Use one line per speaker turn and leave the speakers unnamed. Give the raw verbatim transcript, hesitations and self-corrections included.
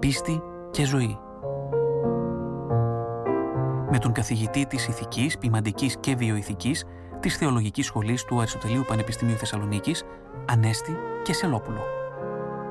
πίστη και ζωή. Με τον καθηγητή της Ηθικής, Ποιμαντικής και Βιοηθικής της Θεολογικής Σχολής του Αριστοτελείου Πανεπιστημίου Θεσσαλονίκης, Ανέστη Κεσελόπουλο.